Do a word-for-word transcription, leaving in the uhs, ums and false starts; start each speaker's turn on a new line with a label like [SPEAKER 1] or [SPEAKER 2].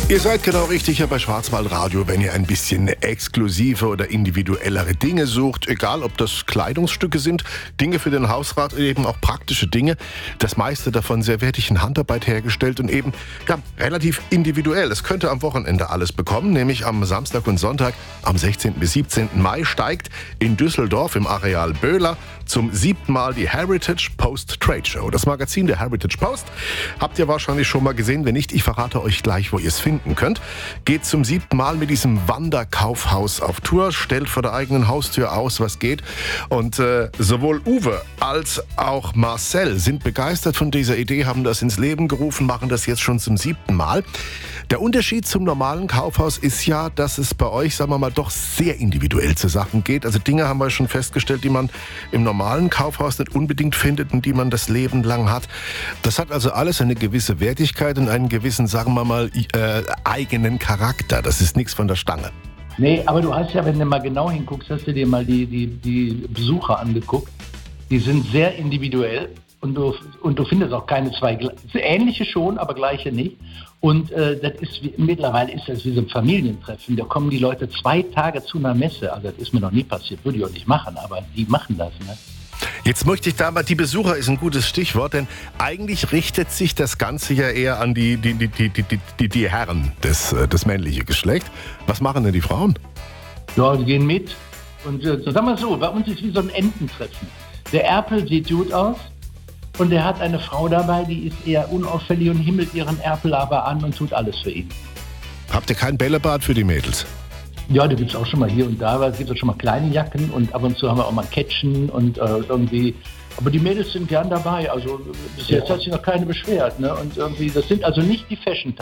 [SPEAKER 1] Ihr seid genau richtig hier bei Schwarzwaldradio, wenn ihr ein bisschen exklusive oder individuellere Dinge sucht. Egal, ob das Kleidungsstücke sind, Dinge für den Hausrat, eben auch praktische Dinge. Das meiste davon sehr wertig in Handarbeit hergestellt und eben ja, relativ individuell. Es könnte am Wochenende alles bekommen, nämlich am Samstag und Sonntag am sechzehnten bis siebzehnten Mai steigt in Düsseldorf im Areal Böhler zum siebten Mal die Heritage Post Trade Show. Das Magazin der Heritage Post habt ihr wahrscheinlich schon mal gesehen. Wenn nicht, ich verrate euch gleich, wo ihr es finden könnt. Geht zum siebten Mal mit diesem Wanderkaufhaus auf Tour, stellt vor der eigenen Haustür aus, was geht. Und äh, sowohl Uwe als auch Marcel sind begeistert von dieser Idee, haben das ins Leben gerufen, machen das jetzt schon zum siebten Mal. Der Unterschied zum normalen Kaufhaus ist ja, dass es bei euch, sagen wir mal, doch sehr individuell zu Sachen geht. Also Dinge haben wir schon festgestellt, die man im normalen Kaufhaus nicht unbedingt findet und die man das Leben lang hat. Das hat also alles eine gewisse Wertigkeit und einen gewissen, sagen wir mal, äh, eigenen Charakter. Das ist nichts von der Stange.
[SPEAKER 2] Nee, aber du hast ja, wenn du mal genau hinguckst, hast du dir mal die, die, die Besucher angeguckt. Die sind sehr individuell. Und du, und du findest auch keine zwei, ähnliche schon, aber gleiche nicht. Und äh, das ist wie, mittlerweile ist das wie so ein Familientreffen. Da kommen die Leute zwei Tage zu einer Messe. Also das ist mir noch nie passiert, würde ich auch nicht machen, aber die machen das. Ne?
[SPEAKER 1] Jetzt möchte ich da mal, die Besucher ist ein gutes Stichwort, denn eigentlich richtet sich das Ganze ja eher an die, die, die, die, die, die, die Herren, das, das männliche Geschlecht. Was machen denn die Frauen?
[SPEAKER 2] Ja, die gehen mit. Und äh, so, sagen wir so, bei uns ist wie so ein Ententreffen. Der Erpel sieht gut aus. Und er hat eine Frau dabei, die ist eher unauffällig und himmelt ihren Erpel aber an und tut alles für ihn.
[SPEAKER 1] Habt ihr kein Bällebad für die Mädels?
[SPEAKER 2] Ja, da gibt es auch schon mal hier und da, es gibt auch schon mal kleine Jacken und ab und zu haben wir auch mal Catchen und äh, irgendwie. Aber die Mädels sind gern dabei, also bis jetzt ja. Hat sich noch keine beschwert. Ne? Und irgendwie, das sind also nicht die Fashion